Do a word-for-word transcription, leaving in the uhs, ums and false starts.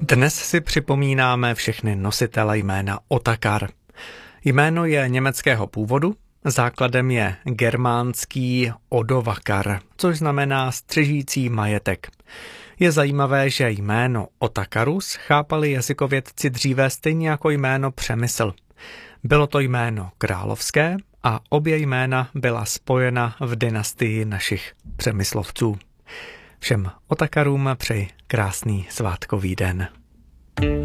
Dnes si připomínáme všechny nositele jména Otakar. Jméno je německého původu, základem je germánský Odovakar, což znamená střežící majetek. Je zajímavé, že jméno Otakarus chápali jazykovědci dříve stejně jako jméno Přemysl. Bylo to jméno královské a obě jména byla spojena v dynastii našich Přemyslovců. Všem Otakarům přeji krásný svátkový den.